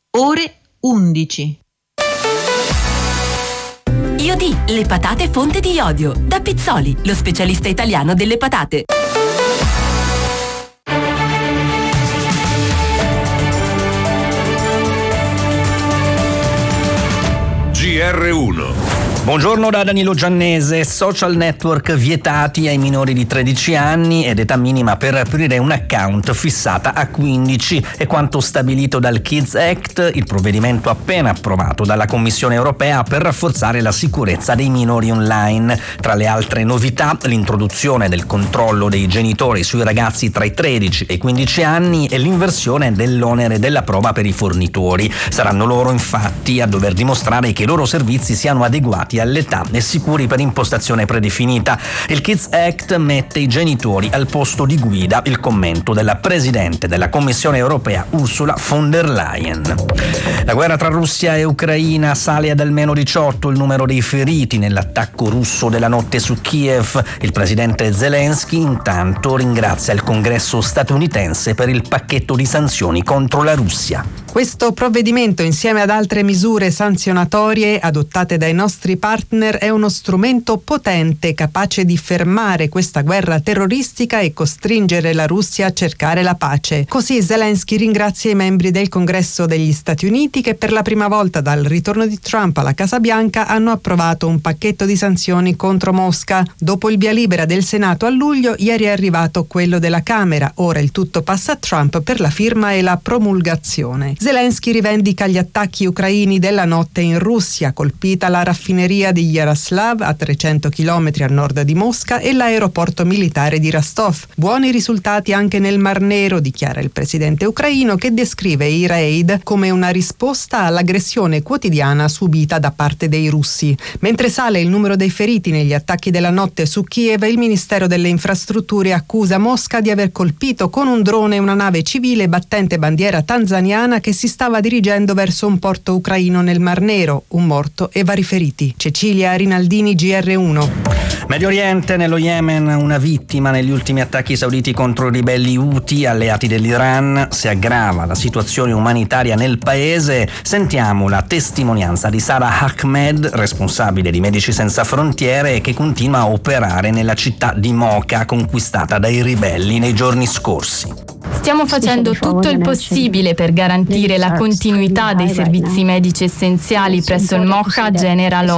ore 11. Iodi, le patate fonte di iodio. Da Pizzoli, lo specialista italiano delle patate. GR1. Buongiorno da Danilo Giannese. Social network vietati ai minori di 13 anni ed età minima per aprire un account fissata a 15. È quanto stabilito dal Kids Act, il provvedimento appena approvato dalla Commissione europea per rafforzare la sicurezza dei minori online. Tra le altre novità, l'introduzione del controllo dei genitori sui ragazzi tra i 13 e i 15 anni e l'inversione dell'onere della prova per i fornitori. Saranno loro infatti a dover dimostrare che i loro servizi siano adeguati all'età e sicuri per impostazione predefinita. Il Kids Act mette i genitori al posto di guida, il commento della Presidente della Commissione europea Ursula von der Leyen. La guerra tra Russia e Ucraina sale ad almeno 18 il numero dei feriti nell'attacco russo della notte su Kiev. Il presidente Zelensky intanto ringrazia il Congresso statunitense per il pacchetto di sanzioni contro la Russia. Questo provvedimento, insieme ad altre misure sanzionatorie adottate dai nostri partner, è uno strumento potente capace di fermare questa guerra terroristica e costringere la Russia a cercare la pace. Così Zelensky ringrazia i membri del Congresso degli Stati Uniti che per la prima volta dal ritorno di Trump alla Casa Bianca hanno approvato un pacchetto di sanzioni contro Mosca. Dopo il via libera del Senato a luglio, ieri è arrivato quello della Camera. Ora il tutto passa a Trump per la firma e la promulgazione. Zelensky rivendica gli attacchi ucraini della notte in Russia, colpita la raffineria di Yaroslav a 300 km a nord di Mosca e l'aeroporto militare di Rostov. Buoni risultati anche nel Mar Nero, dichiara il presidente ucraino, che descrive i raid come una risposta all'aggressione quotidiana subita da parte dei russi. Mentre sale il numero dei feriti negli attacchi della notte su Kiev, il Ministero delle Infrastrutture accusa Mosca di aver colpito con un drone una nave civile battente bandiera tanzaniana che si stava dirigendo verso un porto ucraino nel Mar Nero. Un morto e vari feriti. Cecilia Rinaldini, GR1. Medio Oriente, nello Yemen, una vittima negli ultimi attacchi sauditi contro i ribelli Houthi, alleati dell'Iran. Si aggrava la situazione umanitaria nel paese. Sentiamo la testimonianza di Sara Ahmed, responsabile di Medici Senza Frontiere, che continua a operare nella città di Mocha, conquistata dai ribelli nei giorni scorsi. Stiamo facendo tutto il possibile per garantire la continuità dei servizi medici essenziali presso il Mocha General